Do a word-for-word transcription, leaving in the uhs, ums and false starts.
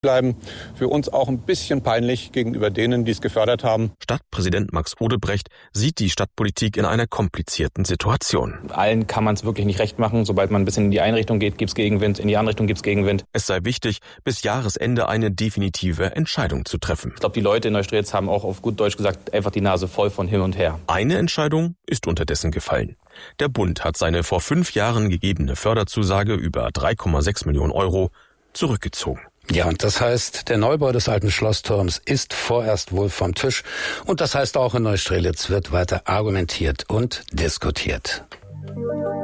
bleiben. Für uns auch ein bisschen peinlich gegenüber denen, die es gefördert haben. Stadtpräsident Max Odebrecht sieht die Stadtpolitik in einer komplizierten Situation. Allen kann man es wirklich nicht recht machen. Sobald man ein bisschen in die eine Richtung geht, gibt es Gegenwind. In die andere Richtung gibt es Gegenwind. Es sei wichtig, bis Jahresende eine definitive Entscheidung zu treffen. Ich glaube, die Leute in Neustrelitz haben auch auf gut Deutsch gesagt einfach die Nase voll von hin und her. Eine Entscheidung ist unterdessen gefallen. Der Bund hat seine vor fünf Jahren gegebene Förderzusage über drei Komma sechs Millionen Euro zurückgezogen. Ja, und das heißt, der Neubau des alten Schlossturms ist vorerst wohl vom Tisch. Und das heißt, auch in Neustrelitz wird weiter argumentiert und diskutiert.